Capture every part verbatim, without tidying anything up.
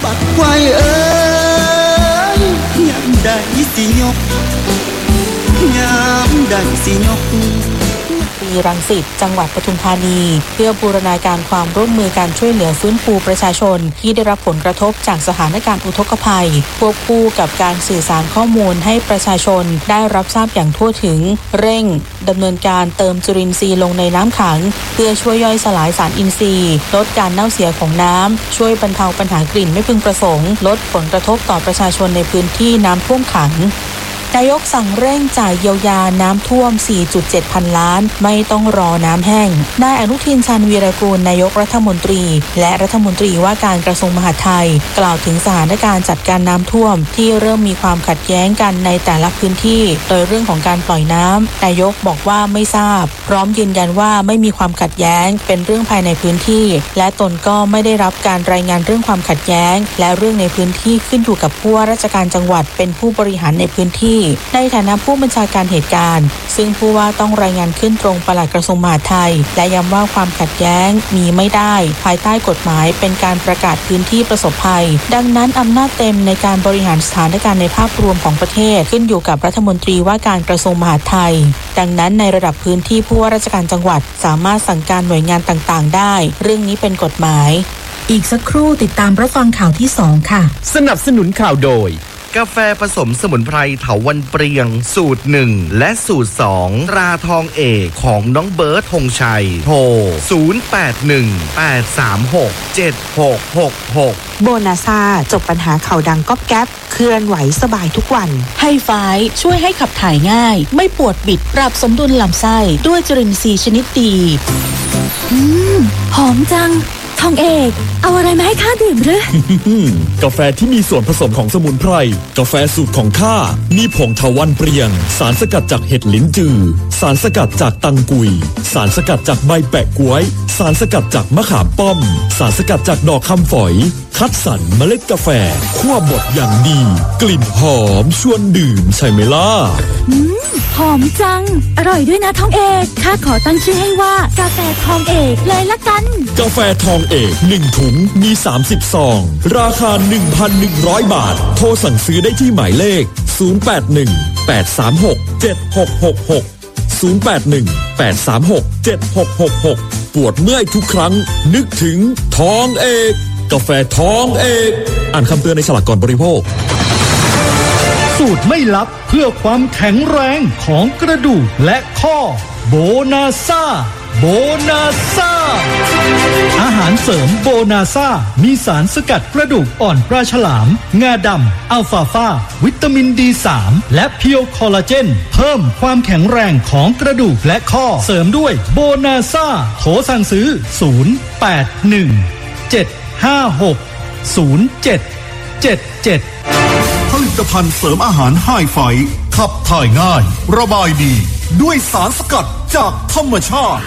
บักควายเอ้ยยามใดสิยกยามใดสิยกรังสิตจังหวัดปทุมธานีเพื่อบูรณาการความร่วมมือการช่วยเหลือฟื้นฟูประชาชนที่ได้รับผลกระทบจากสถานการณ์อุทกภัยควบคู่กับการสื่อสารข้อมูลให้ประชาชนได้รับทราบอย่างทั่วถึงเร่งดำเนินการเติมจุลินทรีย์ลงในน้ำขังเพื่อช่วยย่อยสลายสารอินทรีย์ลดการเน่าเสียของน้ำช่วยบรรเทาปัญหากลิ่นไม่พึงประสงค์ลดผลกระทบต่อประชาชนในพื้นที่น้ำท่วมขังนายกสั่งเร่งจ่ายเยียวยาน้ำท่วม สี่จุดเจ็ด พันล้านไม่ต้องรอน้ำแห้งนายอนุทินชาญวีรกูลนายกรัฐมนตรีและรัฐมนตรีว่าการกระทรวงมหาดไทยกล่าวถึงสถานการณ์จัดการน้ำท่วมที่เริ่มมีความขัดแย้งกันในแต่ละพื้นที่โดยเรื่องของการปล่อยน้ำนายกบอกว่าไม่ทราบพร้อมยืนยันว่าไม่มีความขัดแย้งเป็นเรื่องภายในพื้นที่และตนก็ไม่ได้รับการรายงานเรื่องความขัดแย้งและเรื่องในพื้นที่ขึ้นอยู่กับผู้ว่าราชการจังหวัดเป็นผู้บริหารในพื้นที่ในฐานะผู้บัญชาการเหตุการณ์ซึ่งผู้ว่าต้องรายงานขึ้นตรงปลัดกระทรวงมหาดไทยและย้ำว่าความขัดแย้งมีไม่ได้ภายใต้กฎหมายเป็นการประกาศพื้นที่ประสบภัยดังนั้นอำนาจเต็มในการบริหารสถานการณ์ในภาพรวมของประเทศขึ้นอยู่กับรัฐมนตรีว่าการกระทรวงมหาดไทยดังนั้นในระดับพื้นที่ผู้ว่าราชการจังหวัดสามารถสั่งการหน่วยงานต่างๆได้เรื่องนี้เป็นกฎหมายอีกสักครู่ติดตามรับฟังข่าวที่สองค่ะสนับสนุนข่าวโดยกาแฟผสมสมุนไพรเถาวัลย์เปรียงสูตรหนึ่งและสูตรสองตราทองเอกของน้องเบิร์ดธงชัยโทรศูนย์ แปด หนึ่ง แปด สาม หก เจ็ด หก หก หกโบนาซาจบปัญหาเข่าดังก๊อบแก๊บเคลื่อนไหวสบายทุกวันไฮไฟว์ช่วยให้ขับถ่ายง่ายไม่ปวดบิดปรับสมดุลลำไส้ด้วยจุลินทรีย์ชนิดดีอืมหอมจังทองเอกเอาอะไรมาให้ข้าดื่มหรือกาแฟที่มีส่วนผสมของสมุนไพรกาแฟสูตรของข้ามีผงเถาวัลย์เปรียงสารสกัดจากเห็ดลิ้นจือสารสกัดจากตังกุยสารสกัดจากใบแปะก๊วยสารสกัดจากมะขามป้อมสารสกัดจากดอกคำฝอยคัดสรรเมล็ดกาแฟคั่วบดอย่างดีกลิ่นหอมชวนดื่มใช่ไหมล่ะอืมหอมจังอร่อยด้วยนะทองเอกข้าขอตั้งชื่อให้ว่ากาแฟทองเอกเลยละกันกาแฟทองเอกหนึ่งถุงมีสามสิบซองราคา หนึ่งพันหนึ่งร้อย บาทโทรสั่งซื้อได้ที่หมายเลขศูนย์ แปด หนึ่ง แปด สาม หก เจ็ด หก หก หก ศูนย์ แปด หนึ่ง แปด สาม หก เจ็ด หก หก หกปวดเมื่อยทุกครั้งนึกถึงทองเอกกาแฟทองเอกอ่านคำเตือนในฉลากก่อนบริโภคสูตรไม่ลับเพื่อความแข็งแรงของกระดูกและข้อโบนาซ่าโบนาซ่าอาหารเสริมโบนาซ่ามีสารสกัดกระดูกอ่อนปลาฉลามงาดำอัลฟาฟาวิตามิน ดี สาม และเพียวคอลลาเจนเพิ่มความแข็งแรงของกระดูกและข้อเสริมด้วยโบนาซ่าโทรสั่งซื้อศูนย์ แปด หนึ่ง เจ็ด ห้า หก ศูนย์ เจ็ด เจ็ด เจ็ดผลิตภัณฑ์เสริมอาหารไฮไฟท์ขับถ่ายง่ายระบายดีด้วยสารสกัดจากธรรมชาติ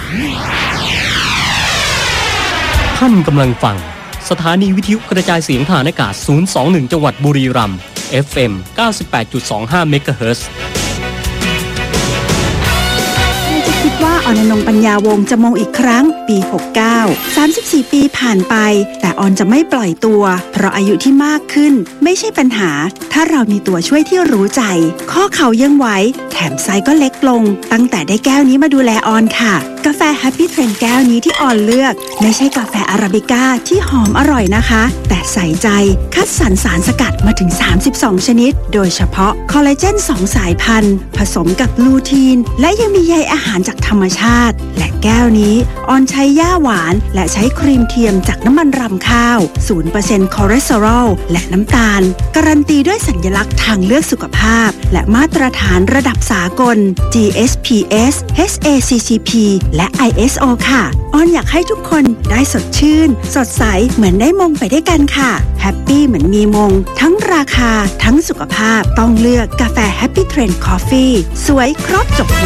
ท่านกำลังฟังสถานีวิทยุกระจายเสียงผ่านอากาศศูนย์ สอง หนึ่งจังหวัดบุรีรัมย์ เอฟ เอ็ม เก้าสิบแปดจุดสองห้า เมกะเฮิรตซ์คิดว่าออนอนงปัญญาวงศ์จะมงอีกครั้งปีหกเก้า สามสิบสี่ปีผ่านไปแต่ออนจะไม่ปล่อยตัวเพราะอายุที่มากขึ้นไม่ใช่ปัญหาถ้าเรามีตัวช่วยที่รู้ใจข้อเข่ายังไหวแถมไซส์ก็เล็กลงตั้งแต่ได้แก้วนี้มาดูแลออนค่ะกาแฟ Happy Trend แก้วนี้ที่ออนเลือกไม่ใช่กาแฟอาราบิก้าที่หอมอร่อยนะคะแต่ใส่ใจคัดสรรสารสกัดมาถึงสามสิบสองชนิดโดยเฉพาะคอลลาเจนสองสายพันธุ์ผสมกับกลูทีนและยังมีใยอาหารจากธรรมชาติและแก้วนี้ออนใช้หญ้าหวานและใช้ครีมเทียมจากน้ำมันรำข้าว ศูนย์เปอร์เซ็นต์ คอเลสเตอรอลและน้ำตาลการันตีด้วยสัญลักษณ์ทางเลือกสุขภาพและมาตรฐานระดับสากล จี เอส พี เอส เอช เอ ซี ซี พี และ ไอ เอส โอ ค่ะออนอยากให้ทุกคนได้สดชื่นสดใสเหมือนได้มงไปด้วยกันค่ะแฮปปี้เหมือนมีมงทั้งราคาทั้งสุขภาพต้องเลือกกาแฟ Happy Trend Coffee สวยครบจบ